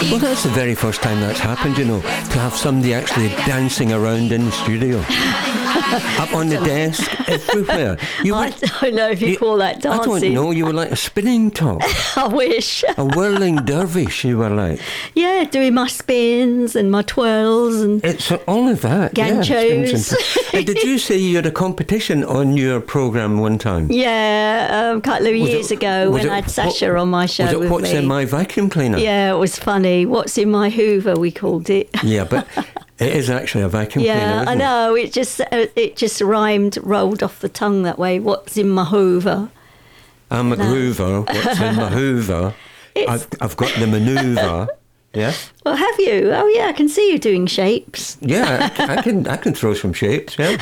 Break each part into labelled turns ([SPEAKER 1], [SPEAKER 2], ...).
[SPEAKER 1] Well, that's the very first time that's happened, to have somebody actually dancing around in the studio. Up on the desk, everywhere.
[SPEAKER 2] I don't know if you call that dancing.
[SPEAKER 1] I don't know, you were like a spinning top.
[SPEAKER 2] I wish.
[SPEAKER 1] A whirling dervish, you were like.
[SPEAKER 2] Yeah, doing my spins and my twirls and...
[SPEAKER 1] It's all of that,
[SPEAKER 2] ganchos.
[SPEAKER 1] Yeah. Did you say you had a competition on your programme one time?
[SPEAKER 2] Yeah, a couple of years ago when I had Sasha on my show with me.
[SPEAKER 1] What's in my vacuum cleaner?
[SPEAKER 2] Yeah, it was funny. What's in my Hoover, we called it.
[SPEAKER 1] Yeah, but it is actually a vacuum cleaner, isn't
[SPEAKER 2] I know. It just rolled off the tongue that way. What's in my Hoover?
[SPEAKER 1] I'm a groover. What's in my Hoover? I've got the manoeuvre. Yeah.
[SPEAKER 2] Well, have you? Oh, yeah. I can see you doing shapes.
[SPEAKER 1] Yeah, I can throw some shapes. Yeah.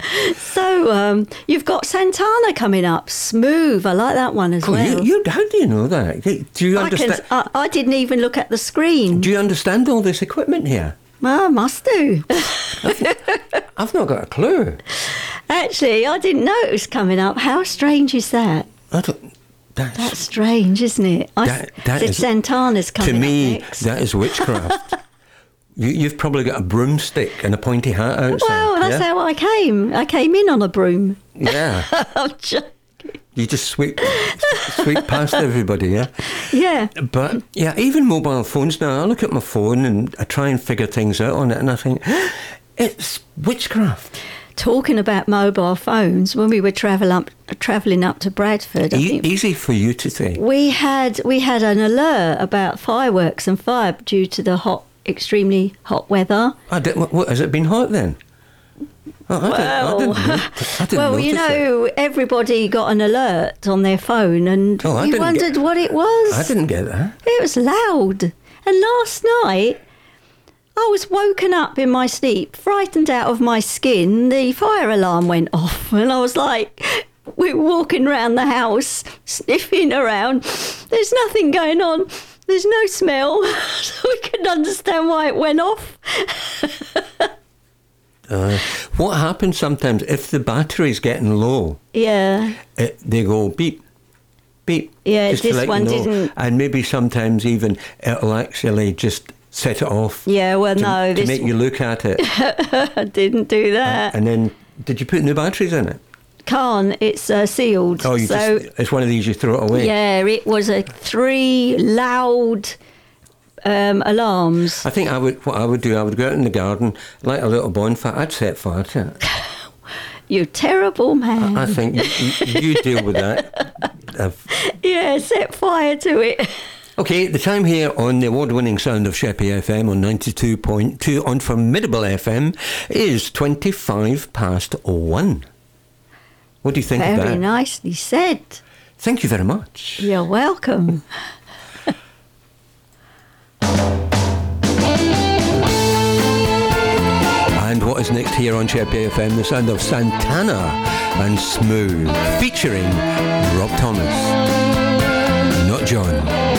[SPEAKER 2] So you've got Santana coming up. Smooth. I like that one as well.
[SPEAKER 1] How do you know that? Do you understand?
[SPEAKER 2] I didn't even look at the screen.
[SPEAKER 1] Do you understand all this equipment here?
[SPEAKER 2] Well, I must do.
[SPEAKER 1] I've not got a clue.
[SPEAKER 2] Actually, I didn't know it was coming up. How strange is that? That's strange, isn't it? Santana's coming
[SPEAKER 1] up next.
[SPEAKER 2] To me,
[SPEAKER 1] that is witchcraft. You've probably got a broomstick and a pointy hat outside.
[SPEAKER 2] Well, that's how I came. I came in on a broom.
[SPEAKER 1] Yeah.
[SPEAKER 2] I'm joking.
[SPEAKER 1] You just sweep past everybody, yeah?
[SPEAKER 2] Yeah.
[SPEAKER 1] But, yeah, even mobile phones now, I look at my phone and I try and figure things out on it and I think, it's witchcraft.
[SPEAKER 2] Talking about mobile phones, when we were travelling up to Bradford,
[SPEAKER 1] easy for you to say.
[SPEAKER 2] We had an alert about fireworks and fire due to the extremely hot weather.
[SPEAKER 1] Has it been hot then? I didn't
[SPEAKER 2] everybody got an alert on their phone, and we wondered what it was.
[SPEAKER 1] I didn't get that.
[SPEAKER 2] It was loud, and last night I was woken up in my sleep, frightened out of my skin. The fire alarm went off and I was like, we were walking around the house, sniffing around. There's nothing going on. There's no smell. So we couldn't understand why it went off.
[SPEAKER 1] What happens sometimes if the battery's getting low?
[SPEAKER 2] Yeah.
[SPEAKER 1] They go beep, beep.
[SPEAKER 2] Yeah, this one didn't.
[SPEAKER 1] And maybe sometimes even it'll actually just set it off.
[SPEAKER 2] Yeah, well,
[SPEAKER 1] to make you look at it.
[SPEAKER 2] I didn't do that.
[SPEAKER 1] And then, did you put new batteries in it?
[SPEAKER 2] Can't. It's sealed.
[SPEAKER 1] Oh, it's one of these you throw it away.
[SPEAKER 2] Yeah, it was 3 loud alarms.
[SPEAKER 1] I think what I would do, I would go out in the garden, light a little bonfire. I'd set fire to it.
[SPEAKER 2] You terrible man.
[SPEAKER 1] I think you deal with that.
[SPEAKER 2] Yeah, set fire to it.
[SPEAKER 1] Okay, the time here on the award-winning sound of Sheppey FM on 92.2 on Formidable FM is 1:25. What do you think of that?
[SPEAKER 2] Very nicely said.
[SPEAKER 1] Thank you very much.
[SPEAKER 2] You're welcome.
[SPEAKER 1] And what is next here on Sheppey FM? The sound of Santana and Smooth, featuring Rob Thomas. Not John.